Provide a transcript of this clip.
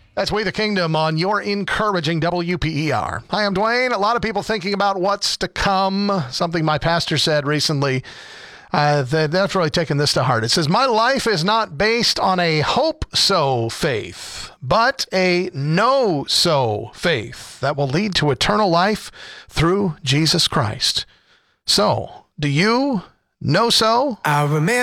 That's We the Kingdom on your encouraging WPER. Hi, I'm Dwayne. A lot of people thinking about what's to come. Something my pastor said recently. That's really taken this to heart. It says, my life is not based on a hope-so faith, but a know-so faith that will lead to eternal life through Jesus Christ. So, do you know so? I remember